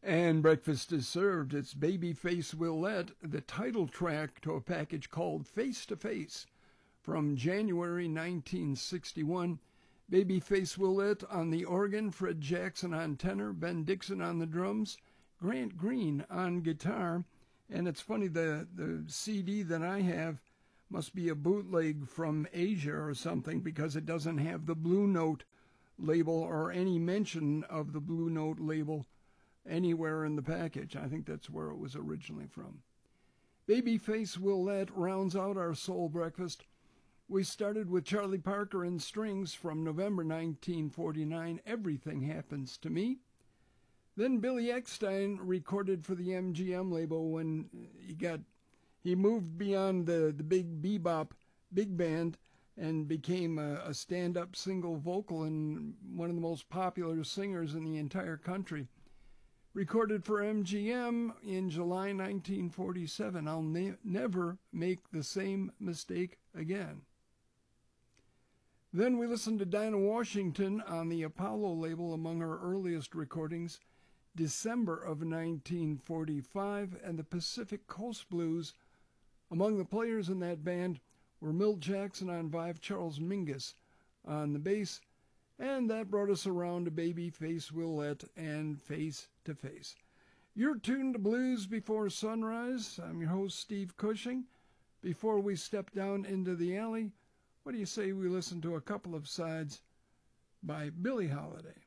And breakfast is served. It's Babyface Willette, the title track to a package called Face to Face from January 1961. Babyface Willette on the organ, Fred Jackson on tenor, Ben Dixon on the drums, Grant Green on guitar. And it's funny, the CD that I have must be a bootleg from Asia or something because it doesn't have the Blue Note label or any mention of the Blue Note label anywhere in the package. I think that's where it was originally from. Babyface Willette rounds out our soul breakfast. We started with Charlie Parker and Strings from November 1949, Everything Happens to Me. Then Billy Eckstine recorded for the MGM label when he moved beyond the big bebop big band and became a stand-up single vocal and one of the most popular singers in the entire country. Recorded for MGM in July 1947, I'll Never Make the Same Mistake Again. Then we listened to Dinah Washington on the Apollo label, among her earliest recordings, December of 1945, and the Pacific Coast Blues. Among the players in that band were Milt Jackson on vibe, Charles Mingus on the bass, and that brought us around to Babyface Willette and Face to Face. You're tuned to Blues Before Sunrise. I'm your host, Steve Cushing. Before we step down into the alley, what do you say we listen to a couple of sides by Billie Holiday?